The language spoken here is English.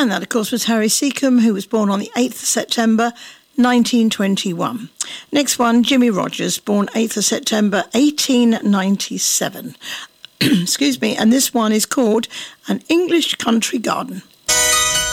And that, of course, was Harry Seacombe, who was born on the 8th of September, 1921. Next one, Jimmy Rogers, born 8th of September, 1897. Excuse me. And this one is called An English Country Garden.